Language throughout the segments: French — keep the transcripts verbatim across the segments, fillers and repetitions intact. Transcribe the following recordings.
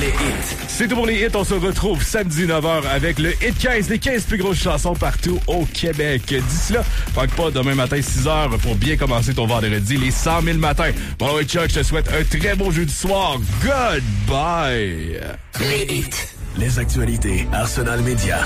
les hits. C'est tout pour les hits. On se retrouve samedi neuf heures avec le Hit quinze, les quinze plus grosses chansons partout au Québec. D'ici là, manque pas demain matin six heures pour bien commencer ton vendredi, les cent mille matins. Bon, oui, Chuck, je te souhaite un très beau jeudi soir. Goodbye! Les hits. Les actualités. Arsenal Média.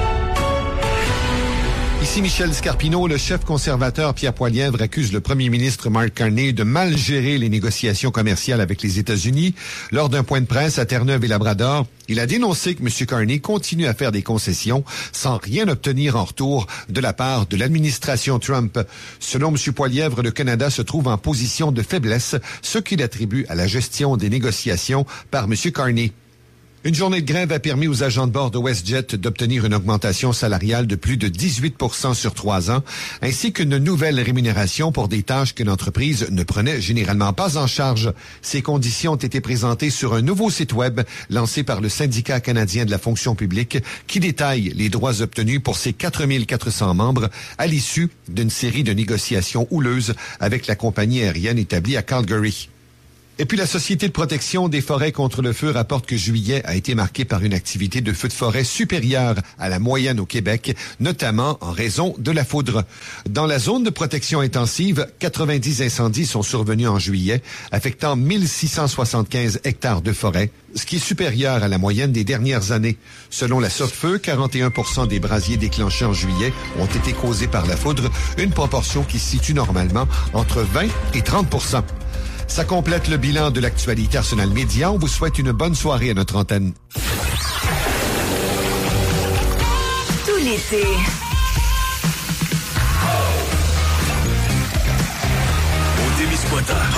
Ici Michel Scarpino, le chef conservateur Pierre Poilievre accuse le premier ministre Mark Carney de mal gérer les négociations commerciales avec les États-Unis. Lors d'un point de presse à Terre-Neuve et Labrador, il a dénoncé que M. Carney continue à faire des concessions sans rien obtenir en retour de la part de l'administration Trump. Selon M. Poilievre, le Canada se trouve en position de faiblesse, ce qu'il attribue à la gestion des négociations par M. Carney. Une journée de grève a permis aux agents de bord de WestJet d'obtenir une augmentation salariale de plus de dix-huit pour cent sur trois ans, ainsi qu'une nouvelle rémunération pour des tâches que l'entreprise ne prenait généralement pas en charge. Ces conditions ont été présentées sur un nouveau site web lancé par le syndicat canadien de la fonction publique qui détaille les droits obtenus pour ses quatre mille quatre cents membres à l'issue d'une série de négociations houleuses avec la compagnie aérienne établie à Calgary. Et puis la Société de protection des forêts contre le feu rapporte que juillet a été marqué par une activité de feu de forêt supérieure à la moyenne au Québec, notamment en raison de la foudre. Dans la zone de protection intensive, quatre-vingt-dix incendies sont survenus en juillet, affectant mille six cent soixante-quinze hectares de forêt, ce qui est supérieur à la moyenne des dernières années. Selon la Sopfeu, quarante et un pour cent des brasiers déclenchés en juillet ont été causés par la foudre, une proportion qui se situe normalement entre vingt et trente pour cent. Ça complète le bilan de l'actualité Arsenal Média. On vous souhaite une bonne soirée à notre antenne. Tout l'été. Au Témiscouata.